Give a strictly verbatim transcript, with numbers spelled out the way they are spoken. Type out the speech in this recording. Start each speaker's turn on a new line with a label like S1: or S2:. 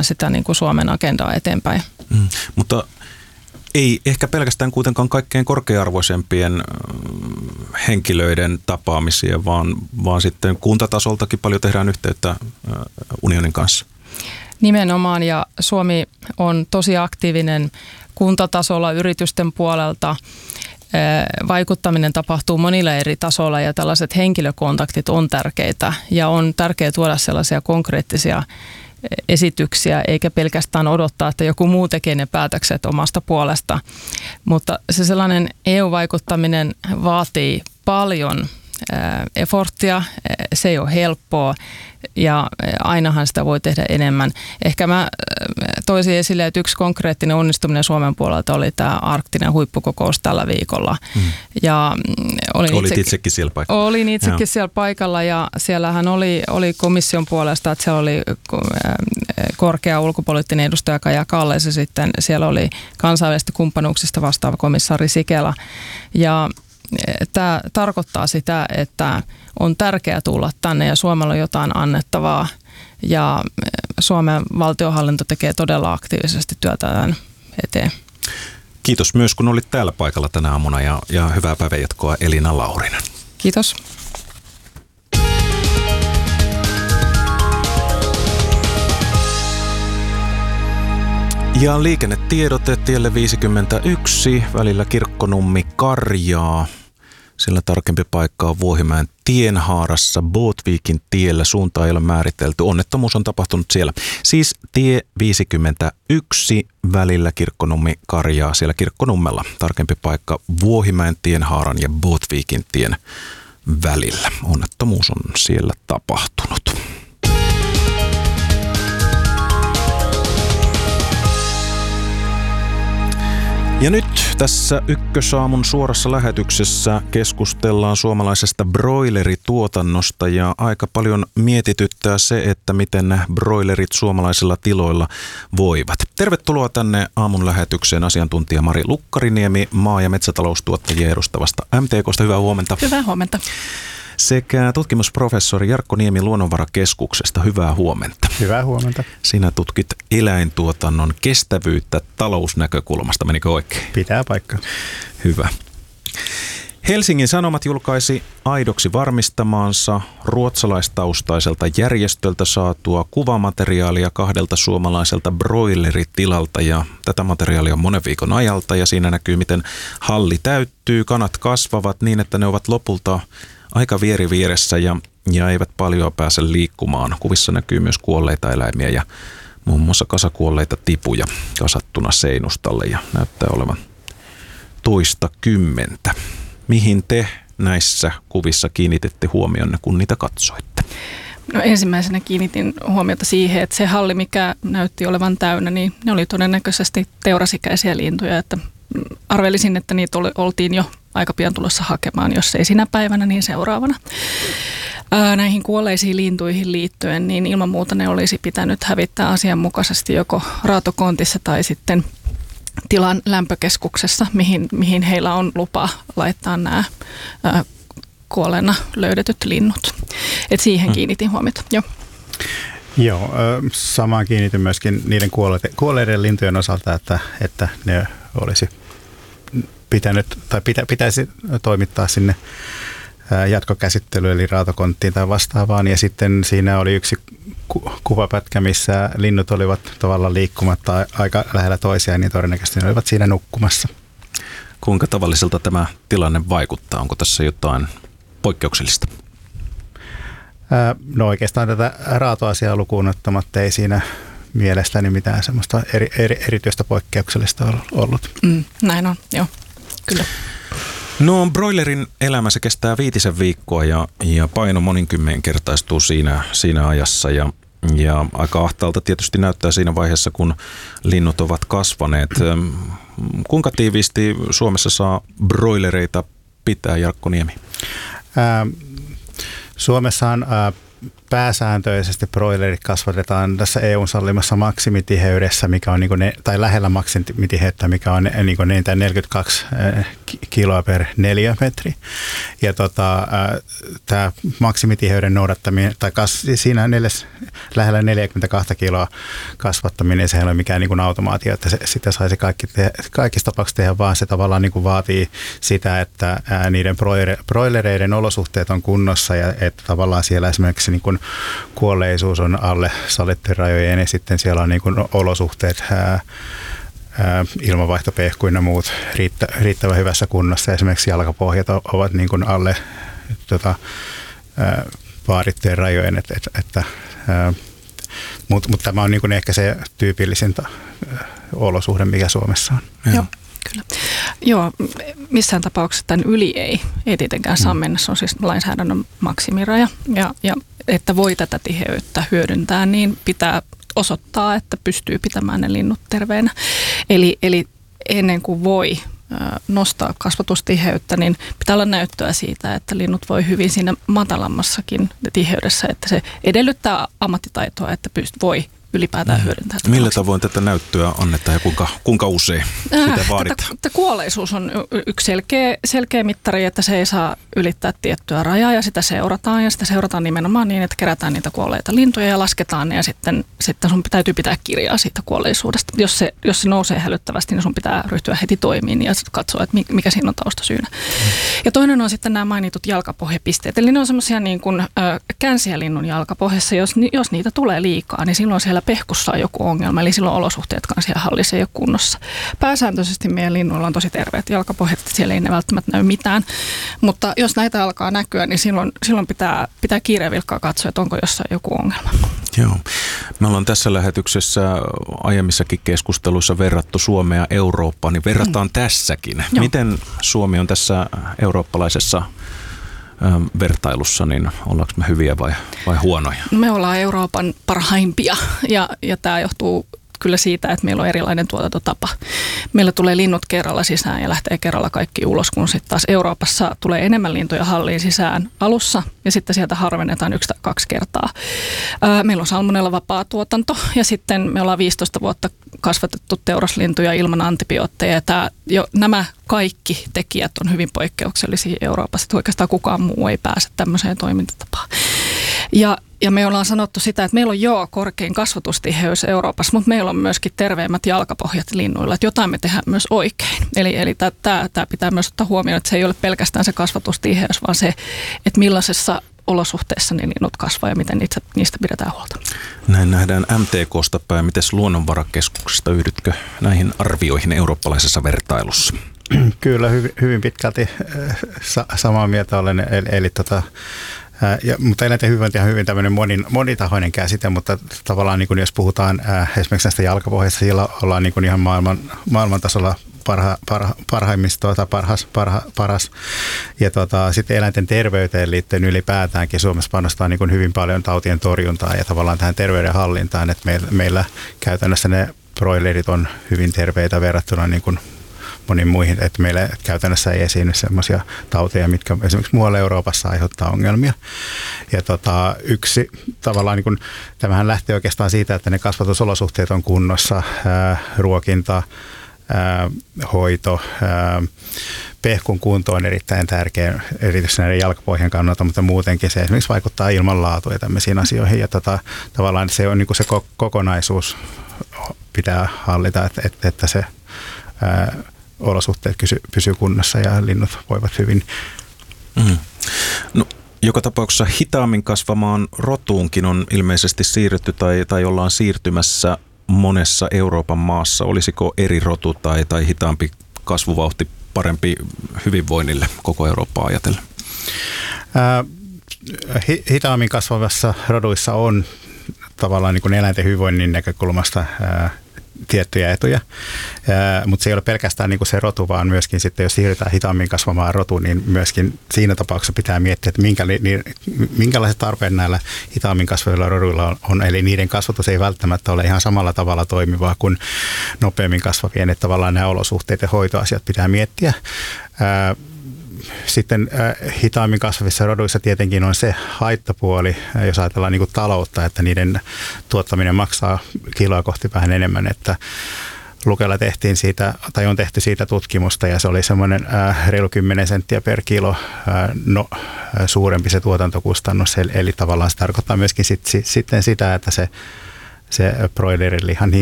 S1: viemään sitä niin kuin Suomen agendaa eteenpäin.
S2: Mm, mutta ei ehkä pelkästään kuitenkaan kaikkein korkea-arvoisempien henkilöiden tapaamisia, vaan, vaan sitten kuntatasoltakin paljon tehdään yhteyttä unionin kanssa.
S1: Nimenomaan, ja Suomi on tosi aktiivinen kuntatasolla, yritysten puolelta. Vaikuttaminen tapahtuu monilla eri tasoilla ja tällaiset henkilökontaktit on tärkeitä ja on tärkeää tuoda sellaisia konkreettisia esityksiä eikä pelkästään odottaa, että joku muu tekee ne päätökset omasta puolesta. Mutta se sellainen E U-vaikuttaminen vaatii paljon efforttia, se ei ole helppoa ja ainahan sitä voi tehdä enemmän. Ehkä mä toisin esille, että yksi konkreettinen onnistuminen Suomen puolelta oli tämä arktinen huippukokous tällä viikolla. Hmm. Ja olin
S2: Olit
S1: itsekin,
S2: itsekin siellä paikalla.
S1: Olin itsekin Joo. siellä paikalla ja siellähän oli, oli komission puolesta, että siellä oli korkea ulkopoliittinen edustaja Kaja Kallas ja sitten siellä oli kansainvälisistä kumppanuuksista vastaava komissaari Sikela. Ja tämä tarkoittaa sitä, että on tärkeää tulla tänne ja Suomella on jotain annettavaa ja Suomen valtionhallinto tekee todella aktiivisesti työtä tämän eteen.
S2: Kiitos myös, kun olit täällä paikalla tänä aamuna ja, ja hyvää päivänjatkoa Elina Laurinen.
S1: Kiitos.
S2: Ja liikennetiedote tielle viisikymmentäyksi välillä Kirkkonummi-Karjaa. Sillä tarkempi paikka on Vuohimäen tienhaarassa Båtvikin tiellä. Suunta ei ole määritelty. Onnettomuus on tapahtunut siellä. Siis tie viisikymmentäyksi välillä Kirkkonummi-Karjaa siellä Kirkkonummella. Tarkempi paikka Vuohimäen tienhaaran ja Båtvikin tien välillä. Onnettomuus on siellä tapahtunut. Ja nyt tässä Ykkösaamun suorassa lähetyksessä keskustellaan suomalaisesta broilerituotannosta ja aika paljon mietityttää se, että miten broilerit suomalaisilla tiloilla voivat. Tervetuloa tänne aamun lähetykseen asiantuntija Mari Lukkariniemi maa- ja metsätaloustuottajia edustavasta M T K:sta. Hyvää huomenta.
S3: Hyvää huomenta.
S2: Sekä tutkimusprofessori Jarkko Niemi Luonnonvarakeskuksesta. Hyvää huomenta.
S4: Hyvää huomenta.
S2: Sinä tutkit eläintuotannon kestävyyttä talousnäkökulmasta. Menikö oikein?
S4: Pitää paikkaa.
S2: Hyvä. Helsingin Sanomat julkaisi aidoksi varmistamaansa ruotsalaistaustaiselta järjestöltä saatua kuvamateriaalia kahdelta suomalaiselta broileritilalta. Ja tätä materiaalia on monen viikon ajalta ja siinä näkyy, miten halli täyttyy. Kanat kasvavat niin, että ne ovat lopulta aika vieri vieressä ja, ja eivät paljon pääse liikkumaan. Kuvissa näkyy myös kuolleita eläimiä ja muun muassa kasakuolleita tipuja kasattuna seinustalle ja näyttää olevan toista kymmentä. Mihin te näissä kuvissa kiinnititte huomionne, kun niitä katsoitte?
S3: No ensimmäisenä kiinnitin huomiota siihen, että se halli, mikä näytti olevan täynnä, niin ne oli todennäköisesti teurasikäisiä lintuja, että arvelisin, että niitä oli, oltiin jo aika pian tulossa hakemaan, jos ei sinä päivänä, niin seuraavana. Ää, näihin kuolleisiin lintuihin liittyen, niin ilman muuta ne olisi pitänyt hävittää asianmukaisesti joko raatokontissa tai sitten tilan lämpökeskuksessa, mihin, mihin heillä on lupa laittaa nämä ää, kuolleena löydetyt linnut. Et siihen hmm. kiinnitin huomiota. Joo.
S4: Joo, samaan kiinnitin myöskin niiden kuolleiden lintujen osalta, että, että ne olisi pitänyt tai pitä, pitäisi toimittaa sinne jatkokäsittelyyn eli raatokonttiin tai vastaavaan. Ja sitten siinä oli yksi ku- kuvapätkä, missä linnut olivat tavallaan liikkumatta aika lähellä toisiaan, niin todennäköisesti ne olivat siinä nukkumassa.
S2: Kuinka tavalliselta tämä tilanne vaikuttaa? Onko tässä jotain poikkeuksellista?
S4: No oikeastaan tätä raatoasiaa lukuun ottamatta ei siinä mielestäni mitään semmoista eri, eri, erityistä poikkeuksellista ollut.
S3: Mm, näin on, joo, kyllä.
S2: No broilerin elämä se kestää viitisen viikkoa ja, ja paino monikymmenkertaistuu siinä, siinä ajassa ja, ja aika ahtaalta tietysti näyttää siinä vaiheessa, kun linnut ovat kasvaneet. Kuinka tiiviisti Suomessa saa broilereita pitää, Jarkko Niemi?
S4: Ää, Suomessahan ää, pääsääntöisesti broilerit kasvatetaan tässä E U:n sallimassa maksimitiheydessä, mikä on niin kuin ne, tai lähellä maksimitiheyttä, mikä on niin kuin neljäkymmentäkaksi kiloa per neliömetri. Ja tota, tämä maksimitiheyden noudattaminen, tai kas, siinä neljäs, lähellä neljäkymmentäkaksi kiloa kasvattaminen, se ei ole mikään niin kuin automaatio, että se, sitä saisi kaikki te, kaikissa tapauksissa tehdä, vaan se tavallaan niin kuin vaatii sitä, että ää, niiden broilereiden olosuhteet on kunnossa ja että tavallaan siellä esimerkiksi niin kuin kuolleisuus on alle sallittujen rajojen ja sitten siellä on niin kuin olosuhteet, ää, ää, ilmanvaihtopehkuina ja muut riittä, riittävän hyvässä kunnossa. Esimerkiksi jalkapohjat ovat niin kuin alle tota, ää, vaadittujen rajojen, että, että, että mutta mut tämä on niin kuin ehkä se tyypillisin olosuhde, mikä Suomessa on.
S3: Joo. Kyllä. Joo, missään tapauksessa tämän yli ei, ei tietenkään saa mennä. Se on siis lainsäädännön maksimiraja. Ja, ja että voi tätä tiheyttä hyödyntää, niin pitää osoittaa, että pystyy pitämään ne linnut terveenä. Eli, eli ennen kuin voi nostaa kasvatustiheyttä, niin pitää olla näyttöä siitä, että linnut voi hyvin siinä matalammassakin tiheydessä, että se edellyttää ammattitaitoa, että pyst- voi ylipäätään mm. hyödyntää.
S2: Millä tavoin tätä näyttöä annetaan ja kuinka, kuinka usein sitä vaaditaan?
S3: Tätä, tätä kuolleisuus on yksi selkeä, selkeä mittari, että se ei saa ylittää tiettyä rajaa ja sitä seurataan ja sitä seurataan nimenomaan niin, että kerätään niitä kuolleita lintuja ja lasketaan ne ja sitten, sitten sun täytyy pitää kirjaa siitä kuolleisuudesta. Jos se, jos se nousee hälyttävästi, niin sun pitää ryhtyä heti toimiin ja katsoa, että mikä siinä on taustasyynä. Mm. Ja toinen on sitten nämä mainitut jalkapohjapisteet. Eli ne on semmoisia niin kuin äh, känsiä linnun jalkapohjassa. Jos, jos niitä tulee liikaa, niin silloin siellä pehkussa on joku ongelma, eli silloin olosuhteetkaan siellä hallissa ei ole kunnossa. Pääsääntöisesti meidän linnuilla on tosi terveet jalkapohjat, siellä ei ne välttämättä näy mitään, mutta jos näitä alkaa näkyä, niin silloin, silloin pitää, pitää kiirevilkkaa katsoa, että onko jossain joku ongelma.
S2: Joo. Me ollaan tässä lähetyksessä aiemmissakin keskusteluissa verrattu Suomea Eurooppaan, niin verrataan mm. tässäkin. Joo. Miten Suomi on tässä eurooppalaisessa vertailussa, niin ollaanko me hyviä vai, vai huonoja?
S3: Me ollaan Euroopan parhaimpia ja, ja tämä johtuu kyllä siitä, että meillä on erilainen tuotantotapa. Meillä tulee linnut kerralla sisään ja lähtee kerralla kaikki ulos, kun sitten taas Euroopassa tulee enemmän lintuja halliin sisään alussa ja sitten sieltä harvennetaan yksi tai kaksi kertaa. Meillä on salmonella vapaa tuotanto ja sitten me ollaan viisitoista vuotta kasvatettu teuraslintuja ilman antibiootteja. Tämä, jo, nämä kaikki tekijät on hyvin poikkeuksellisia Euroopassa, että oikeastaan kukaan muu ei pääse tämmöiseen toimintatapaan. Ja Ja me ollaan sanottu sitä, että meillä on joo korkein kasvatustiheys Euroopassa, mutta meillä on myöskin terveemmät jalkapohjat linnuilla, että jotain me tehdään myös oikein. Eli, eli tämä pitää myös ottaa huomioon, että se ei ole pelkästään se kasvatustiheys, vaan se, että millaisessa olosuhteessa ne linnut kasvaa ja miten niitä, niistä pidetään huolta.
S2: Näin nähdään M T K:sta päin. Mites Luonnonvarakeskuksesta yhdytkö näihin arvioihin eurooppalaisessa vertailussa?
S4: Kyllä, hyvin, hyvin pitkälti sa- samaa mieltä olen, eli, eli tota, Ja, mutta eläinten hyvinvointi on hyvin tämmöinen monin, monitahoinen käsite, mutta tavallaan niin kuin jos puhutaan ää, esimerkiksi näistä jalkapohjista, sillä ollaan niin kuin ihan maailman, maailman tasolla parha, parha, parhaimmista tai parhas, parha, paras. Ja tota, sitten eläinten terveyteen liittyen ylipäätäänkin Suomessa panostaa niin kuin hyvin paljon tautien torjuntaan ja tavallaan tähän terveydenhallintaan, että meillä, meillä käytännössä ne broilerit on hyvin terveitä verrattuna niin kuin moniin muihin, että meillä käytännössä ei esiinny sellaisia tauteja, mitkä esimerkiksi muualla Euroopassa aiheuttaa ongelmia. Ja tota, yksi tavallaan, niin kun, tämähän lähtee oikeastaan siitä, että ne kasvatusolosuhteet on kunnossa, ää, ruokinta, ää, hoito, ää, pehkun kunto on erittäin tärkeä, erityisesti näiden jalkapohjan kannalta, mutta muutenkin se esimerkiksi vaikuttaa ilmanlaatuun ja tämmöisiin asioihin. Ja tota, tavallaan se on niin kuin se kokonaisuus pitää hallita, että, että, että se ää, olosuhteet pysyy kunnossa ja linnut voivat hyvin.
S2: Mm. No, joka tapauksessa hitaammin kasvamaan rotuunkin on ilmeisesti siirrytty tai, tai ollaan siirtymässä monessa Euroopan maassa. Olisiko eri rotu tai, tai hitaampi kasvuvauhti parempi hyvinvoinnille koko Eurooppaa ajatellen?
S4: Ää, hitaammin kasvavassa roduissa on tavallaan niin kuin eläinten hyvinvoinnin näkökulmasta ää, tiettyjä etuja, Ää, mutta se ei ole pelkästään niin kuin se rotu, vaan myöskin sitten, jos siirrytään hitaammin kasvamaan rotuun, niin myöskin siinä tapauksessa pitää miettiä, että minkä, niin, minkälaiset tarpeet näillä hitaammin kasvavilla roduilla on, on. Eli niiden kasvatus ei välttämättä ole ihan samalla tavalla toimivaa kuin nopeammin kasvavien, että tavallaan nämä olosuhteet ja hoitoasiat pitää miettiä. Ää, sitten äh, hitaammin kasvavissa roduissa tietenkin on se haittapuoli, äh, jos ajatellaan niin kuin taloutta, että niiden tuottaminen maksaa kiloa kohti vähän enemmän, että Lukella tehtiin siitä, tai on tehty siitä tutkimusta, ja se oli semmoinen äh, reilu kymmenen senttiä per kilo äh, no, äh, suurempi se tuotantokustannus, eli, eli tavallaan se tarkoittaa myöskin sit, sit, sitten sitä, että se, se broilerin lihan